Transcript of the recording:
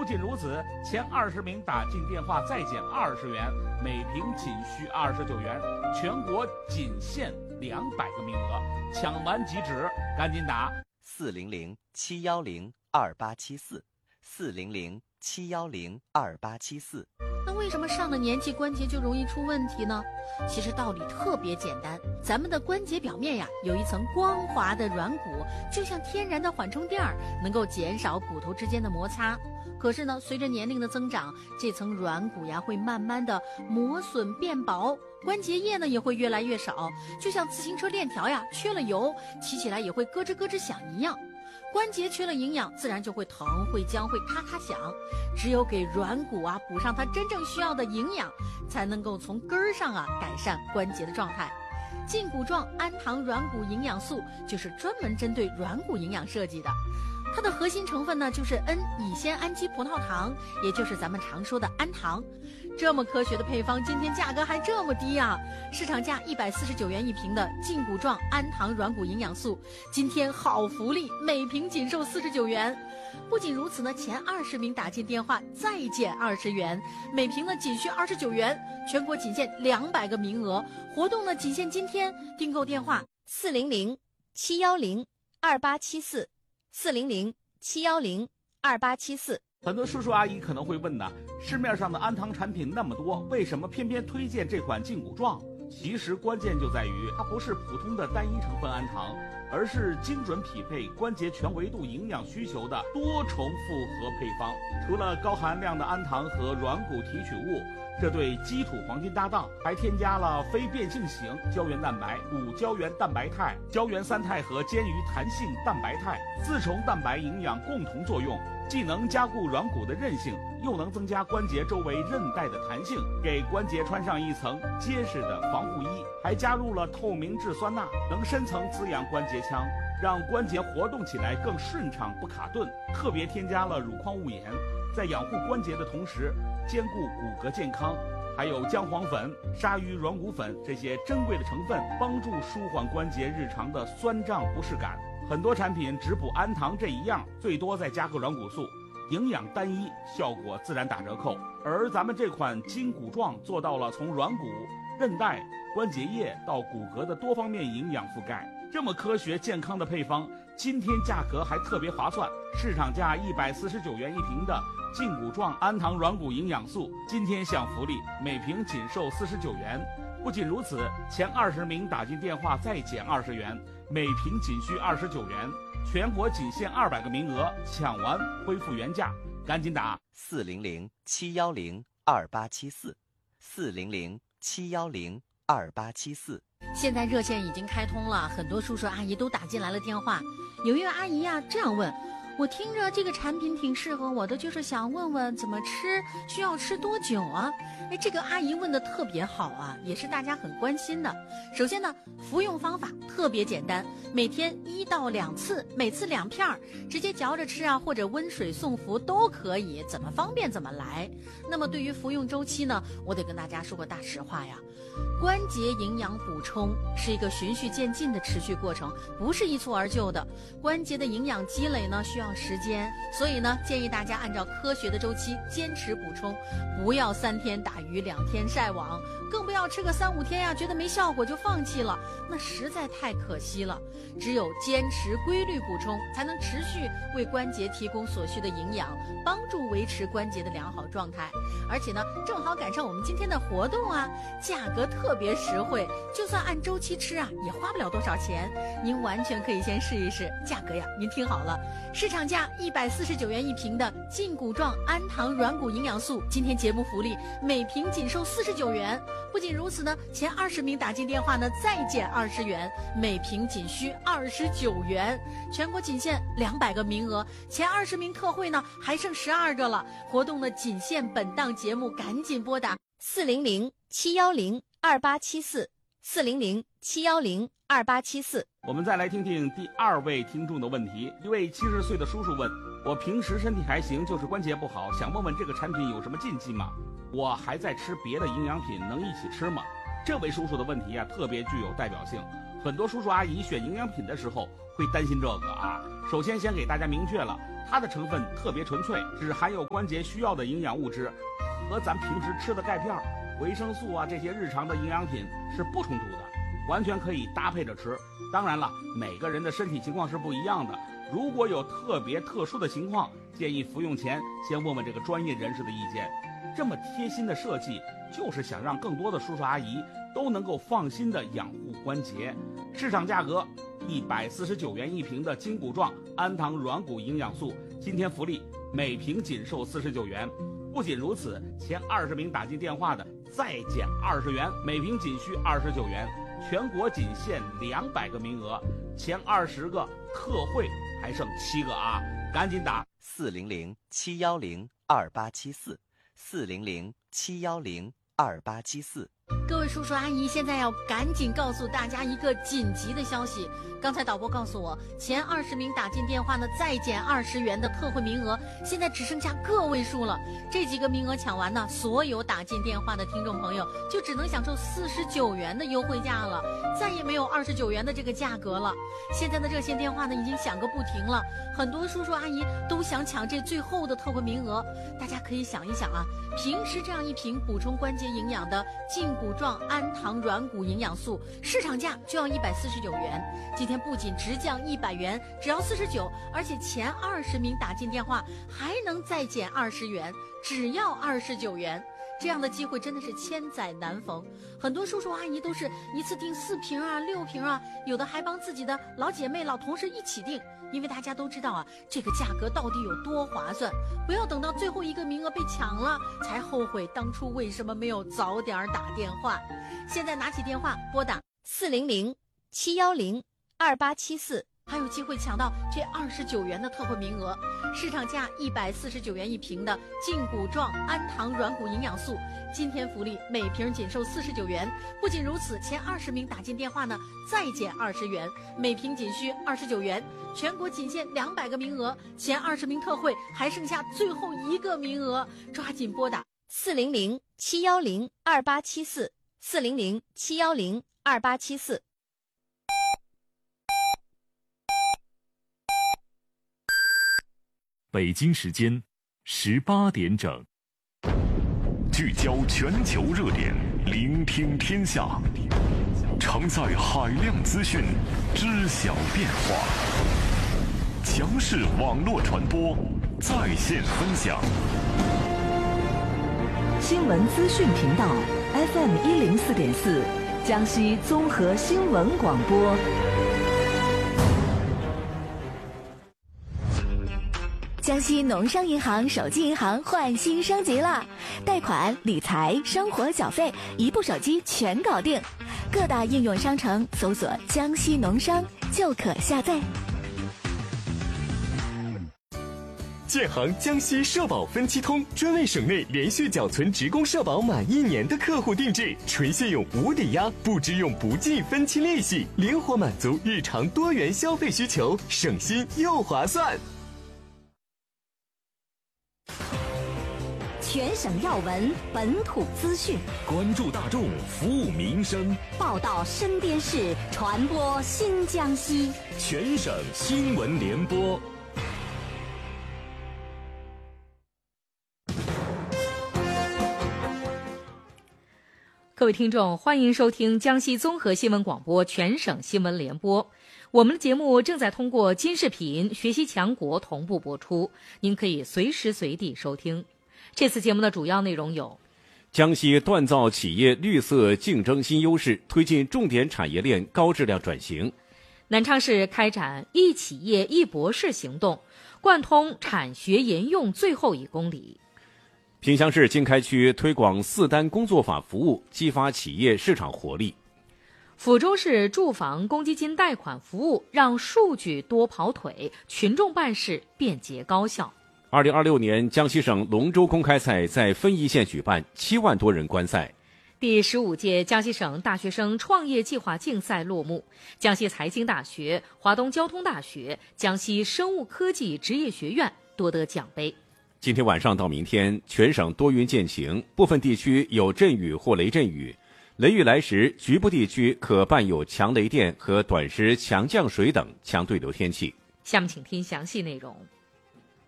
仅如此，前20名打进电话再减20元，每瓶仅需29元，全国仅限200个名额，抢完即止，赶紧打 400-710-2874，400-710-2874。 那为什么上了年纪关节就容易出问题呢？其实道理特别简单，咱们的关节表面呀有一层光滑的软骨，就像天然的缓冲垫儿，能够减少骨头之间的摩擦。可是呢，随着年龄的增长，这层软骨呀会慢慢的磨损变薄，关节液呢也会越来越少，就像自行车链条呀缺了油，骑起来也会咯吱咯吱响一样。关节缺了营养，自然就会疼、会僵、会咔咔响。只有给软骨啊补上它真正需要的营养，才能够从根儿上啊改善关节的状态。胫骨状氨糖软骨营养素就是专门针对软骨营养设计的。它的核心成分呢就是 N 乙酰氨基葡萄糖，也就是咱们常说的氨糖。这么科学的配方，今天价格还这么低啊！市场价149元一瓶的胫骨状氨糖软骨营养素，今天好福利，每瓶仅售49元。不仅如此呢，前20名打进电话再减20元，每瓶呢仅需29元，全国仅限200个名额，活动呢仅限今天，订购电话 400-710-2874，400-710-2874。 很多叔叔阿姨可能会问呢，市面上的氨糖产品那么多，为什么偏偏推荐这款胫骨状？其实关键就在于它不是普通的单一成分氨糖，而是精准匹配关节全维度营养需求的多重复合配方。除了高含量的氨糖和软骨提取物，这对基础黄金搭档，还添加了非变性型胶原蛋白、乳胶原蛋白肽、胶原三肽和坚鱼弹性蛋白肽，4重蛋白营养共同作用，既能加固软骨的韧性，又能增加关节周围韧带的弹性，给关节穿上一层结实的防护衣。还加入了透明质酸钠，能深层滋养关节腔，让关节活动起来更顺畅不卡顿。特别添加了乳矿物盐，在养护关节的同时兼顾骨骼健康。还有姜黄粉、鲨鱼软骨粉这些珍贵的成分，帮助舒缓关节日常的酸胀不适感。很多产品只补氨糖这一样，最多再加个软骨素，营养单一，效果自然打折扣。而咱们这款胫骨状做到了从软骨、韧带、关节液到骨骼的多方面营养覆盖。这么科学健康的配方，今天价格还特别划算，市场价149元一瓶的胫骨状氨糖软骨营养素，今天享福利，每瓶仅售49元。不仅如此，前20名打进电话再减20元，每瓶仅需29元，全国仅限200个名额，抢完恢复原价，赶紧打 400-710-2874，400-710-2874。 现在热线已经开通了，很多叔叔阿姨都打进来了电话。有一位阿姨呀这样问，我听着这个产品挺适合我的，就是想问问怎么吃，需要吃多久啊？这个阿姨问的特别好啊，也是大家很关心的。首先呢，服用方法特别简单，每天1到2次，每次2片，直接嚼着吃啊，或者温水送服都可以，怎么方便怎么来。那么对于服用周期呢，我得跟大家说个大实话呀，关节营养补充是一个循序渐进的持续过程，不是一蹴而就的。关节的营养积累呢需要时间，所以呢建议大家按照科学的周期坚持补充，不要3天打鱼2天晒网，更不要吃个3-5天呀，觉得没效果就放弃了，那实在太可惜了。只有坚持规律补充，才能持续为关节提供所需的营养，帮助维持关节的良好状态。而且呢，正好赶上我们今天的活动啊，价格特别实惠，就算按周期吃啊，也花不了多少钱。您完全可以先试一试，价格呀，您听好了，市场价149元一瓶的胫骨状氨糖软骨营养素，今天节目福利，每瓶仅售49元。不仅如此呢，前20名打进电话呢，再减20元，每瓶仅需29元，全国仅限200个名额，前20名特惠呢还剩12个了，活动呢仅限本档节目，赶紧拨打 400-710-2874，400-710-2874。 我们再来听听第2位听众的问题。一位70岁的叔叔问，我平时身体还行，就是关节不好，想问问这个产品有什么禁忌吗？我还在吃别的营养品，能一起吃吗？这位叔叔的问题啊，特别具有代表性。 很多叔叔阿姨选营养品的时候会担心这个啊。首先先给大家明确了，它的成分特别纯粹，只含有关节需要的营养物质，和咱平时吃的钙片、维生素啊这些日常的营养品是不冲突的，完全可以搭配着吃。当然了，每个人的身体情况是不一样的，如果有特殊的情况，建议服用前先问问这个专业人士的意见。这么贴心的设计，就是想让更多的叔叔阿姨都能够放心的养护关节。市场价格149元一瓶的筋骨状氨糖软骨营养素，今天福利每瓶仅售49元。不仅如此，前20名打进电话的再减20元，每瓶仅需29元。全国仅限200个名额，前20个特惠还剩7个啊！赶紧打 400-710-2874，400-710-2874。 各位叔叔阿姨，现在要赶紧告诉大家一个紧急的消息。刚才导播告诉我，前20名打进电话呢，再减20元的特惠名额，现在只剩下个位数了。这几个名额抢完呢，所有打进电话的听众朋友就只能享受49元的优惠价了，再也没有29元的这个价格了。现在的热线电话呢，已经响个不停了，很多叔叔阿姨都想抢这最后的特惠名额。大家可以想一想啊，平时这样一瓶补充关节营养的筋骨状氨糖软骨营养素，市场价就要149元，今天不仅直降100元，只要49，而且前20名打进电话还能再减20元，只要29元。这样的机会真的是千载难逢，很多叔叔阿姨都是一次订4瓶啊、6瓶啊，有的还帮自己的老姐妹、老同事一起订，因为大家都知道啊，这个价格到底有多划算，不要等到最后一个名额被抢了才后悔当初为什么没有早点打电话。现在拿起电话拨打 400-710-2874， 还有机会抢到这29元的特惠名额。市场价149元一瓶的筋骨状氨糖软骨营养素，今天福利每瓶仅售49元。不仅如此，前20名打进电话呢，再减20元，每瓶仅需29元。全国仅限200个名额，前20名特惠还剩下最后1个名额，抓紧拨打 400-710-2874，400-710-2874。 北京时间18点整，聚焦全球热点，聆听天下，承载海量资讯，知晓变化。强势网络传播，在线分享。 新闻资讯频道 FM104.4，江西综合新闻广播。 江西农商银行手机银行换新升级了，贷款、理财、生活缴费，一部手机全搞定。各大应用商城搜索“江西农商”就可下载。 建行江西社保分期通专为省内连续缴存职工社保满1年的客户定制，纯现用无抵押，不支用不计分期利息，灵活满足日常多元消费需求，省心又划算。 全省要闻，本土资讯， 关注大众，服务民生， 报道身边事，传播新江西。 全省新闻联播。 各位听众，欢迎收听江西综合新闻广播全省新闻联播。我们的节目正在通过金视频、学习强国同步播出，您可以随时随地收听。这次节目的主要内容有： 江西锻造企业绿色竞争新优势，推进重点产业链高质量转型； 南昌市开展一企业一博士行动，贯通产学研用最后1公里； 萍乡市经开区推广4单工作法服务，激发企业市场活力； 抚州市住房公积金贷款服务让数据多跑腿，群众办事便捷高效。 2026年江西省龙舟公开赛在分宜县举办，7万多人观赛。 第15届江西省大学生创业计划竞赛落幕，江西财经大学、华东交通大学、江西生物科技职业学院夺得奖杯。 今天晚上到明天，全省多云见晴，部分地区有阵雨或雷阵雨。 雷雨来时，局部地区可伴有强雷电和短时强降水等强对流天气。 下面请听详细内容。